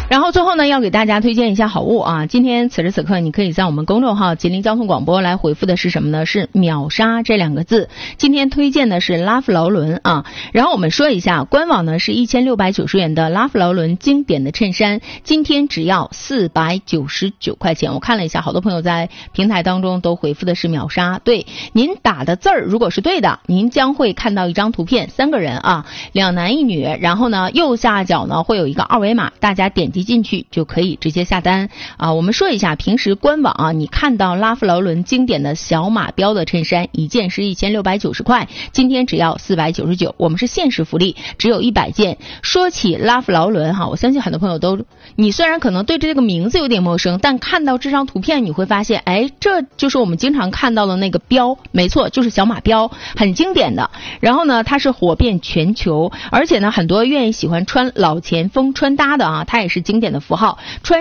然后最后呢，要给大家推荐一下好物啊！今天此时此刻，你可以在我们公众号吉林交通广播来回复的是什么呢？是秒杀这2个字。今天推荐的是拉夫劳伦啊。然后我们说一下，官网呢是1690元的拉夫劳伦经典的衬衫，今天只要499块钱。我看了一下，好多朋友在平台当中都回复的是秒杀。对，您打的字儿如果是对的，您将会看到一张图片，3个人啊，2男1女，然后呢右下角呢会有一个二维码，大家点击进去就可以直接下单啊。我们说一下，平时官网啊，你看到拉夫劳伦经典的小马标的衬衫，一件是1690块，今天只要499，我们是限时福利，只有100件。说起拉夫劳伦哈，我相信很多朋友都，你虽然可能对这个名字有点陌生，但看到这张图片你会发现，哎，这就是我们经常看到的那个标，没错，就是小马标，很经典的。然后呢，它是火遍全球，而且呢，很多愿意喜欢穿老前锋穿搭的啊，它也是经典的符号。穿